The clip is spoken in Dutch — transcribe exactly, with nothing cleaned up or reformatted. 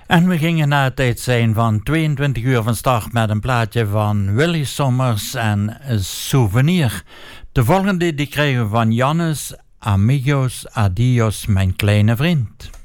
En we gingen na het tijd zijn van tweeëntwintig uur van start met een plaatje van Willy Sommers en Souvenir. De volgende die kregen we van Jannes, Amigos, Adios, mijn kleine vriend.